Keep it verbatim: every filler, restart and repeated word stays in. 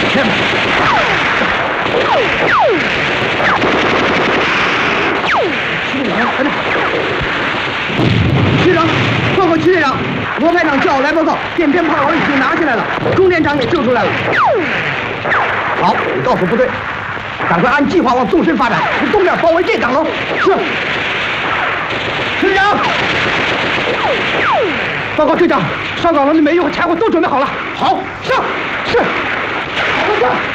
前面。区队长，快点！区长，报告区队长，罗排长叫我来报告，电鞭炮楼已经拿下来了，钟连长也救出来了。好，你告诉部队，赶快按计划往纵深发展，从东面包围这岗楼。是。区队长。报告队长，上岗楼的煤油和柴火都准备好了。好，上。是。好的。